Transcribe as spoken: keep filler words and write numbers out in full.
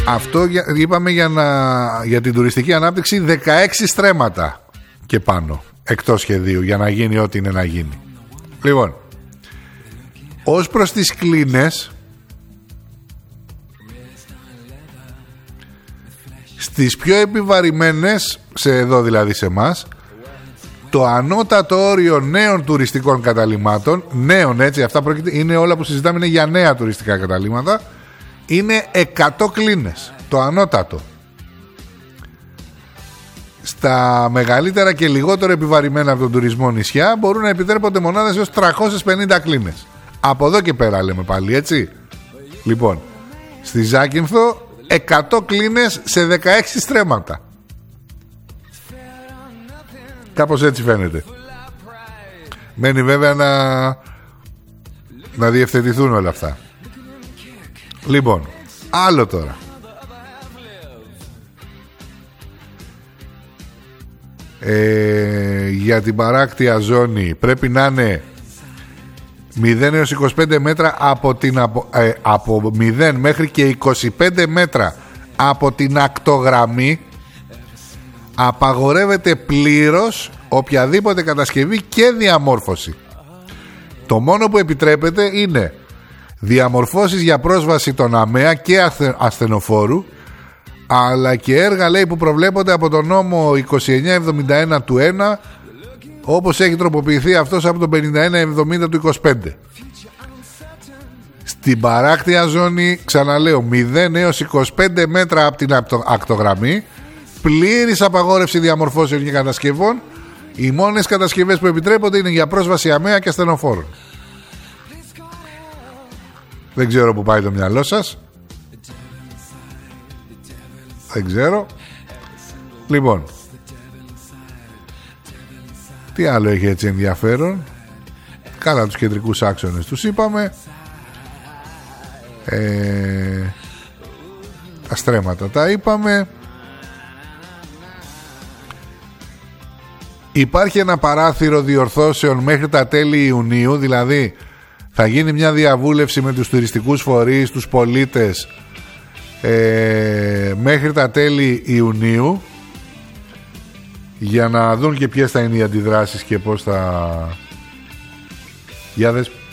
Αυτό είπαμε για, να, για την τουριστική ανάπτυξη, δεκαέξι στρέμματα και πάνω εκτός σχεδίου για να γίνει ό,τι είναι να γίνει. Λοιπόν, ως προς τις κλίνες, στις πιο επιβαρημένες, σε εδώ δηλαδή σε εμάς, το ανώτατο όριο νέων τουριστικών καταλυμάτων, νέων έτσι, αυτά πρόκειται, είναι όλα που συζητάμε, είναι για νέα τουριστικά καταλύματα, είναι εκατό κλίνες, το ανώτατο. Στα μεγαλύτερα και λιγότερο επιβαρημένα από τον τουρισμό νησιά μπορούν να επιτρέπονται μονάδες έως τριακόσιες πενήντα κλίνες. Από εδώ και πέρα λέμε πάλι, έτσι. Λοιπόν, στη Ζάκυνθο εκατό κλίνες σε δεκαέξι στρέμματα. Κάπως έτσι φαίνεται. Μένει βέβαια να να διευθετηθούν όλα αυτά. Λοιπόν, άλλο τώρα. Ε, για την παράκτια ζώνη πρέπει να είναι μηδέν έως είκοσι πέντε μέτρα από, την, από, ε, από μηδέν μέχρι και είκοσι πέντε μέτρα από την ακτογραμμή. Απαγορεύεται πλήρως οποιαδήποτε κατασκευή και διαμόρφωση. Το μόνο που επιτρέπεται είναι διαμορφώσεις για πρόσβαση των ΑΜΕΑ και ασθενοφόρου, αλλά και έργα, λέει, που προβλέπονται από τον νόμο είκοσι εννιά εβδομήντα ένα του ένα, όπως έχει τροποποιηθεί αυτός από τον πενήντα ένα εβδομήντα του είκοσι πέντε. Στην παράκτια ζώνη, ξαναλέω, μηδέν έως είκοσι πέντε μέτρα από την ακτογραμμή, πλήρης απαγόρευση διαμορφώσεων και κατασκευών. Οι μόνες κατασκευές που επιτρέπονται είναι για πρόσβαση ΑΜΕΑ και ασθενοφόρων. Δεν ξέρω που πάει το μυαλό σας. Δεν ξέρω. Λοιπόν, τι άλλο έχει έτσι ενδιαφέρον? Κάνα τους κεντρικούς άξονες τους είπαμε. ε, Τα στρέμματα τα είπαμε. Υπάρχει ένα παράθυρο διορθώσεων μέχρι τα τέλη Ιουνίου. Δηλαδή θα γίνει μια διαβούλευση με τους τουριστικούς φορείς, τους πολίτες, ε, μέχρι τα τέλη Ιουνίου, για να δουν και ποιες θα είναι οι αντιδράσεις και πώς θα... Για δες.